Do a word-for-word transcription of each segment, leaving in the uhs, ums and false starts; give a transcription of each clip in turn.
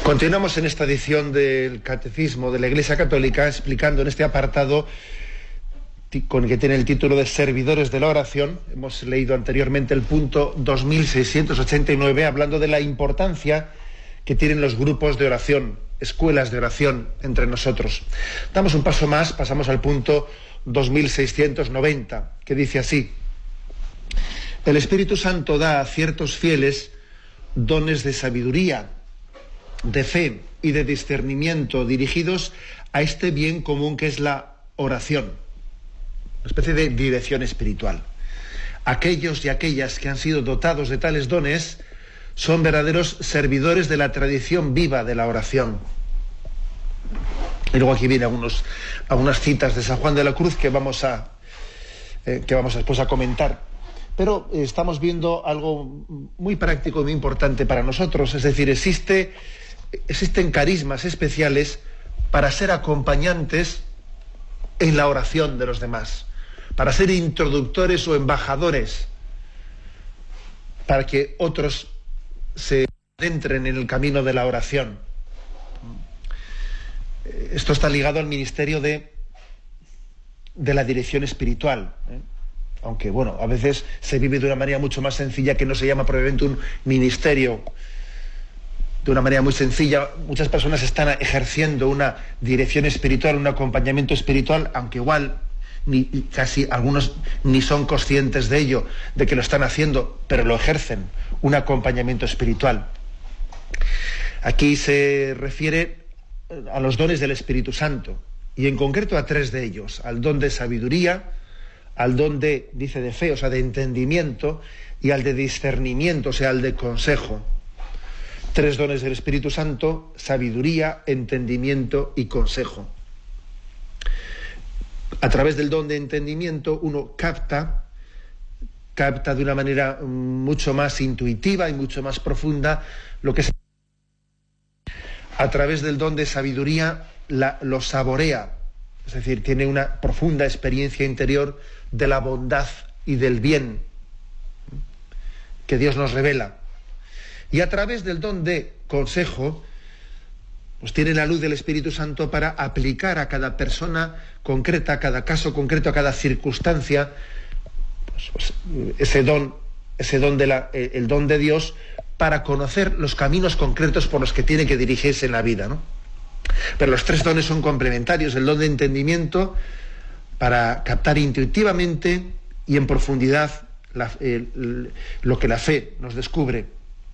Continuamos en esta edición del Catecismo de la Iglesia Católica explicando en este apartado con el que tiene el título de Servidores de la Oración. Hemos leído anteriormente el punto dos mil seiscientos ochenta y nueve hablando de la importancia que tienen los grupos de oración, escuelas de oración entre nosotros. Damos un paso más, pasamos al punto dos mil seiscientos noventa, que dice así: el Espíritu Santo da a ciertos fieles dones de sabiduría, de fe y de discernimiento dirigidos a este bien común que es la oración, una especie de dirección espiritual. Aquellos y aquellas que han sido dotados de tales dones son verdaderos servidores de la tradición viva de la oración. Y luego aquí vienen algunos, algunas citas de San Juan de la Cruz que vamos a, eh, que vamos después a comentar. Pero eh, estamos viendo algo muy práctico y muy importante para nosotros, es decir, existe... Existen carismas especiales para ser acompañantes en la oración de los demás, para ser introductores o embajadores, para que otros se adentren en el camino de la oración. Esto está ligado al ministerio de, de la dirección espiritual, ¿eh? Aunque, bueno, a veces se vive de una manera mucho más sencilla, que no se llama probablemente un ministerio. De una manera muy sencilla, muchas personas están ejerciendo una dirección espiritual, un acompañamiento espiritual, aunque igual ni, casi algunos ni son conscientes de ello, de que lo están haciendo, pero lo ejercen, un acompañamiento espiritual. Aquí se refiere a los dones del Espíritu Santo, y en concreto a tres de ellos: al don de sabiduría, al don de, dice, de fe, o sea, de entendimiento, y al de discernimiento, o sea, al de consejo. Tres dones del Espíritu Santo: sabiduría, entendimiento y consejo. A través del don de entendimiento uno capta, capta de una manera mucho más intuitiva y mucho más profunda lo que es. A través del don de sabiduría la, lo saborea, es decir, tiene una profunda experiencia interior de la bondad y del bien que Dios nos revela. Y a través del don de consejo, pues tiene la luz del Espíritu Santo para aplicar a cada persona concreta, a cada caso concreto, a cada circunstancia, pues, pues, ese don, ese don de la, el don de Dios, para conocer los caminos concretos por los que tiene que dirigirse en la vida, ¿no? Pero los tres dones son complementarios: el don de entendimiento para captar intuitivamente y en profundidad la, el, lo que la fe nos descubre;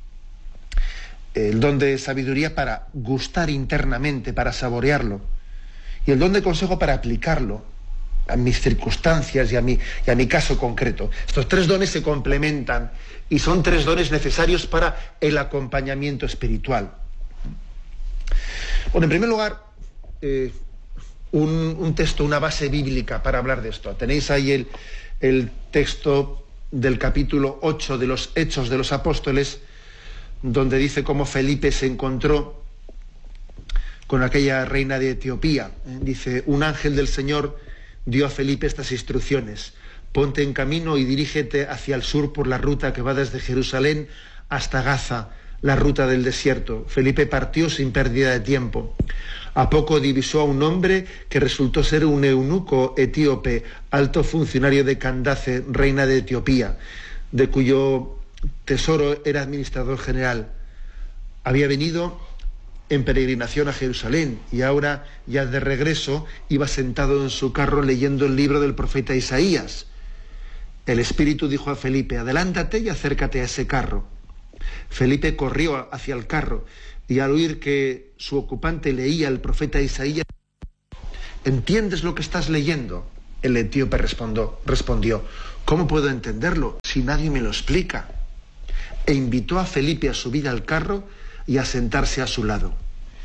el don de sabiduría para gustar internamente, para saborearlo; y el don de consejo para aplicarlo a mis circunstancias y a mi, y a mi caso concreto. Estos tres dones se complementan y son tres dones necesarios para el acompañamiento espiritual. Bueno, en primer lugar, eh, un, un texto, una base bíblica para hablar de esto. Tenéis ahí el, el texto del capítulo ocho de los Hechos de los Apóstoles, donde dice cómo Felipe se encontró con aquella reina de Etiopía. Dice: un ángel del Señor dio a Felipe estas instrucciones: ponte en camino y dirígete hacia el sur por la ruta que va desde Jerusalén hasta Gaza, la ruta del desierto. Felipe partió sin pérdida de tiempo. A poco divisó a un hombre que resultó ser un eunuco etíope, alto funcionario de Candace, reina de Etiopía, de cuyo tesoro era administrador general. Había venido en peregrinación a Jerusalén y ahora, ya de regreso, iba sentado en su carro leyendo el libro del profeta Isaías. El Espíritu dijo a Felipe: adelántate y acércate a ese carro. Felipe corrió hacia el carro y al oír que su ocupante leía el profeta Isaías: ¿entiendes lo que estás leyendo? El etíope respondió, respondió: ¿cómo puedo entenderlo si nadie me lo explica? E invitó a Felipe a subir al carro y a sentarse a su lado.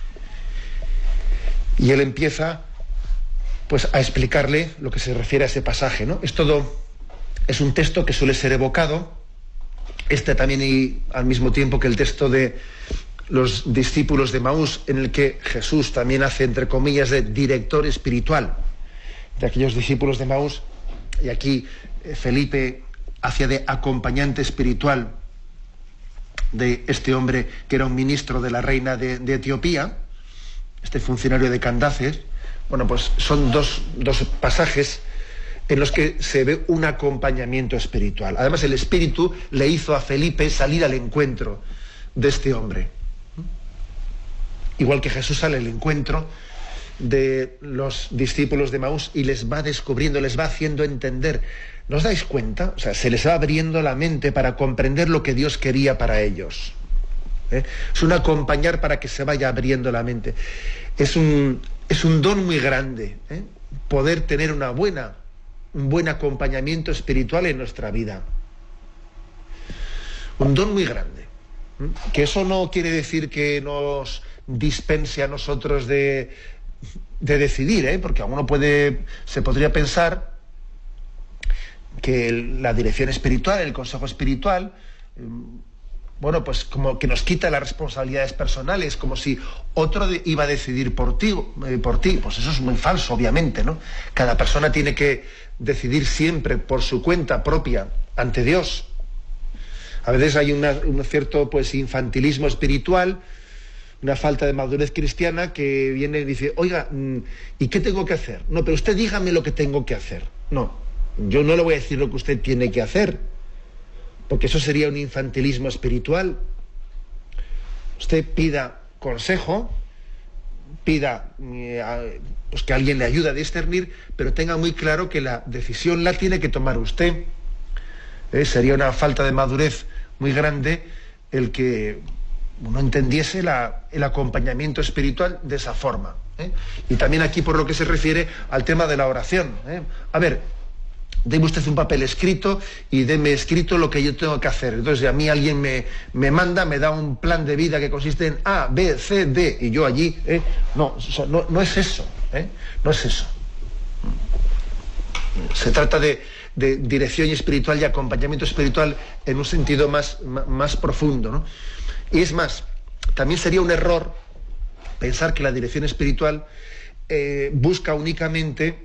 Y él empieza, pues, a explicarle lo que se refiere a ese pasaje, ¿no? Es todo, es un texto que suele ser evocado, este también, y al mismo tiempo que el texto de los discípulos de Maús, en el que Jesús también hace, entre comillas, de director espiritual de aquellos discípulos de Maús, y aquí eh, Felipe hacía de acompañante espiritual de este hombre que era un ministro de la reina de, de Etiopía, este funcionario de Candace. Bueno, pues son dos, dos pasajes en los que se ve un acompañamiento espiritual. Además, el Espíritu le hizo a Felipe salir al encuentro de este hombre. Igual que Jesús sale al encuentro de los discípulos de Maús y les va descubriendo, les va haciendo entender. ¿No os dais cuenta? O sea, se les va abriendo la mente para comprender lo que Dios quería para ellos. ¿Eh? Es un acompañar para que se vaya abriendo la mente. Es un, es un don muy grande, ¿eh? Poder tener una buena, un buen acompañamiento espiritual en nuestra vida. Un don muy grande. ¿Eh? Que eso no quiere decir que nos dispense a nosotros de, de decidir, ¿eh? Porque uno puede, se podría pensar que el, la dirección espiritual, el consejo espiritual, eh, bueno, pues como que nos quita las responsabilidades personales, como si otro de, iba a decidir por ti, eh, por ti. Pues eso es muy falso, obviamente, ¿no? Cada persona tiene que decidir siempre por su cuenta propia ante Dios. A veces hay una, un cierto, pues, infantilismo espiritual, una falta de madurez cristiana que viene y dice, oiga, ¿y qué tengo que hacer? No, pero usted dígame lo que tengo que hacer. No, yo no le voy a decir lo que usted tiene que hacer, porque eso sería un infantilismo espiritual. Usted pida consejo, pida eh, pues que alguien le ayude a discernir, pero tenga muy claro que la decisión la tiene que tomar usted. Eh, sería una falta de madurez muy grande el que uno entendiese la, el acompañamiento espiritual de esa forma. ¿eh? Y también aquí por lo que se refiere al tema de la oración. ¿eh? A ver, deme usted un papel escrito y deme escrito lo que yo tengo que hacer. Entonces a mí alguien me, me manda, me da un plan de vida que consiste en A, B, C, D, y yo allí, ¿eh? no, o sea, no, no es eso, ¿eh? no es eso. Se trata de, de dirección espiritual y acompañamiento espiritual en un sentido más, más, más profundo, ¿no? Y es más, también sería un error pensar que la dirección espiritual eh, busca únicamente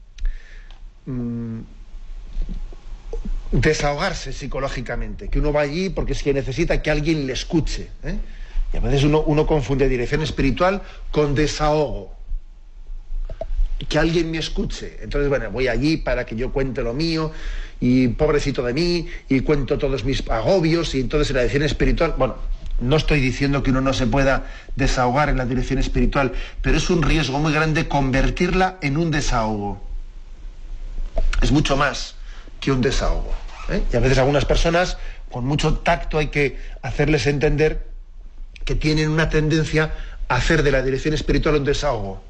mmm, desahogarse psicológicamente, que uno va allí porque es que necesita que alguien le escuche, ¿eh? Y a veces uno, uno confunde dirección espiritual con desahogo. Que alguien me escuche. Entonces, bueno, voy allí para que yo cuente lo mío, y pobrecito de mí, y cuento todos mis agobios, y entonces en la dirección espiritual, bueno, no estoy diciendo que uno no se pueda desahogar en la dirección espiritual, pero es un riesgo muy grande convertirla en un desahogo. Es mucho más que un desahogo, ¿eh? Y a veces algunas personas, con mucho tacto, hay que hacerles entender que tienen una tendencia a hacer de la dirección espiritual un desahogo.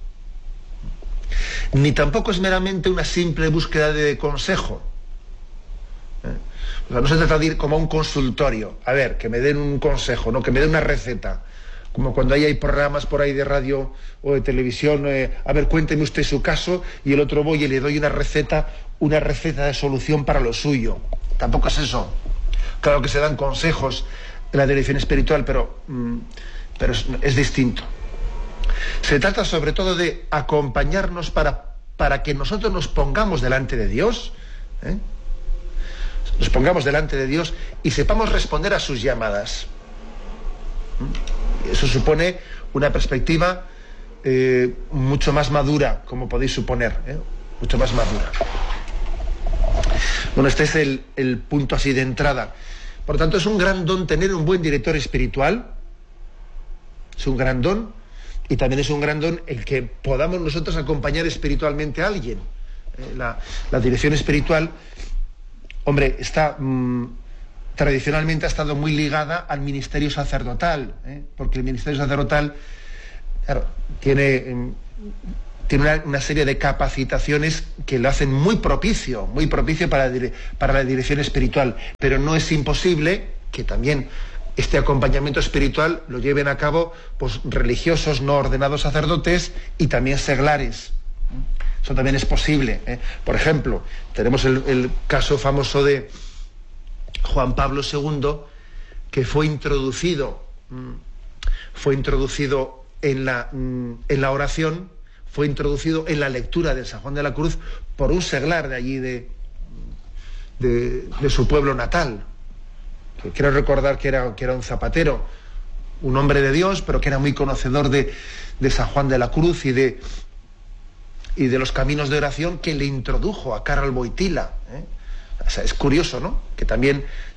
Ni tampoco es meramente una simple búsqueda de consejo. ¿Eh? O sea, no se trata de ir como a un consultorio, a ver, que me den un consejo, no, que me den una receta. Como cuando hay, hay programas por ahí de radio o de televisión, eh, a ver, cuénteme usted su caso, y el otro voy y le doy una receta, una receta de solución para lo suyo. Tampoco es eso. Claro que se dan consejos en la dirección espiritual, pero, mm, pero es, es distinto. Se trata sobre todo de acompañarnos para, para que nosotros nos pongamos delante de Dios, ¿eh? nos pongamos delante de Dios y sepamos responder a sus llamadas. Eso supone una perspectiva eh, mucho más madura, como podéis suponer, ¿eh? mucho más madura. Bueno, este es el, el punto así de entrada. Por lo tanto, es un gran don tener un buen director espiritual, es un gran don. Y también es un gran don el que podamos nosotros acompañar espiritualmente a alguien. Eh, la, la dirección espiritual, hombre, está mmm, tradicionalmente ha estado muy ligada al ministerio sacerdotal, ¿eh? porque el ministerio sacerdotal, claro, tiene, eh, tiene una, una serie de capacitaciones que lo hacen muy propicio, muy propicio para, para la dirección espiritual. Pero no es imposible que también este acompañamiento espiritual lo lleven a cabo pues, religiosos no ordenados sacerdotes y también seglares. Eso también es posible, ¿eh? Por ejemplo, tenemos el, el caso famoso de Juan Pablo segundo, que fue introducido, fue introducido en la, en la oración, fue introducido en la lectura de San Juan de la Cruz por un seglar de allí, de, de, de su pueblo natal. que quiero recordar que era, que era un zapatero, un hombre de Dios, pero que era muy conocedor de, de San Juan de la Cruz y de, y de los caminos de oración, que le introdujo a Karol Wojtyła, ¿eh? O sea, es curioso, ¿no?, que también